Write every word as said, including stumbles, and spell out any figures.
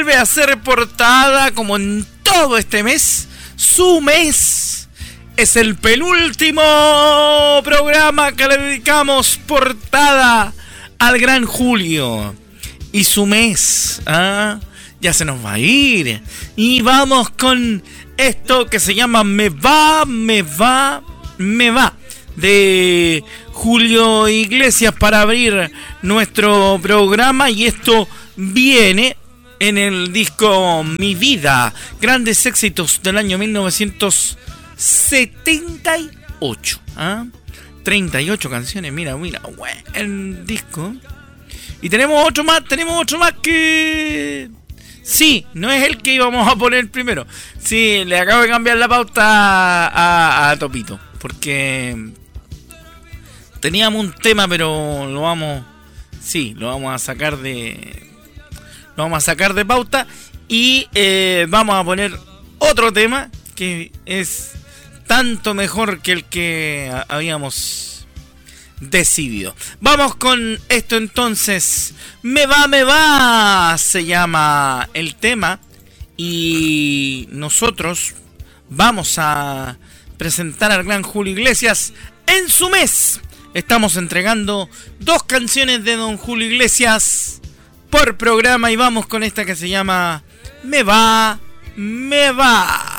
vuelve a ser portada como en todo este mes. Su mes es el penúltimo programa que le dedicamos portada al gran Julio. Y su mes, ¿ah? Ya se nos va a ir. Y vamos con esto que se llama Me va, me va, me va, de Julio Iglesias, para abrir nuestro programa. Y esto viene en el disco Mi Vida, grandes éxitos del año mil novecientos setenta y ocho. ¿Ah? treinta y ocho canciones, mira, mira, buen disco. Y tenemos otro más, tenemos otro más que... Sí, no es el que íbamos a poner primero. Sí, le acabo de cambiar la pauta a, a, a Topito, porque teníamos un tema, pero lo vamos... Sí, lo vamos a sacar de... Lo vamos a sacar de pauta y eh, vamos a poner otro tema que es tanto mejor que el que habíamos decidido. Vamos con esto entonces. Me va, me va, se llama el tema. Y nosotros vamos a presentar al gran Julio Iglesias en su mes. Estamos entregando dos canciones de don Julio Iglesias por programa y vamos con esta que se llama Me va, me va.